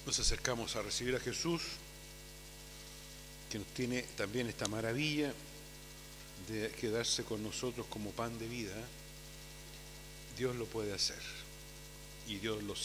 nos acercamos a recibir a Jesús, que nos tiene también esta maravilla de quedarse con nosotros como pan de vida, Dios lo puede hacer y Dios lo sigue